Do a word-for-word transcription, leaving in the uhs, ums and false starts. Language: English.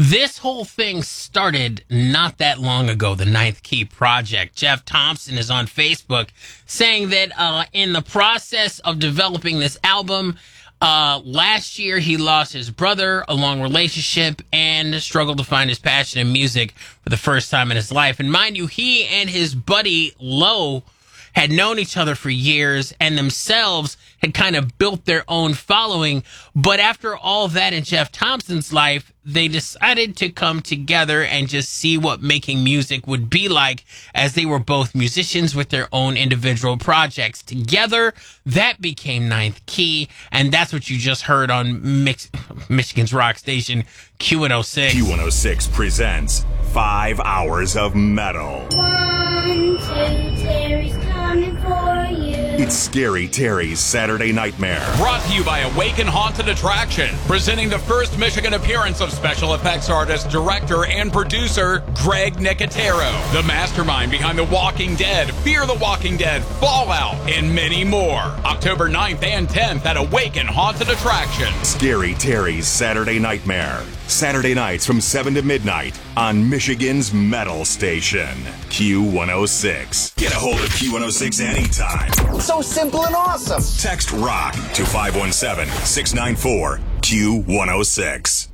This whole thing started not that long ago, the Ninth Key Project. Jeff Thompson is on Facebook saying that uh, in the process of developing this album, uh, last year he lost his brother, a long relationship, and struggled to find his passion in music for the first time in his life. And mind you, he and his buddy Low had known each other for years and themselves had kind of built their own following. But after all that in Jeff Thompson's life, they decided to come together and just see what making music would be like, as they were both musicians with their own individual projects. Together, that became Ninth Key, and that's what you just heard on Mix- Michigan's rock station, Q one oh six. Q one oh six presents Five Hours of Metal. One, two, Terry's coming for you. It's Scary Terry's Saturday Nightmare. Brought to you by Awaken Haunted Attraction, presenting the first Michigan appearance of special effects artist, director, and producer Greg Nicotero, the mastermind behind The Walking Dead, Fear the Walking Dead, Fallout, and many more. October ninth and tenth at Awaken Haunted Attraction. Scary Terry's Saturday Nightmare. Saturday nights from seven to midnight on Michigan's Metal Station, Q one oh six. Get a hold of Q one oh six anytime. So simple and awesome. Text ROCK to five one seven, six nine four, Q one oh six.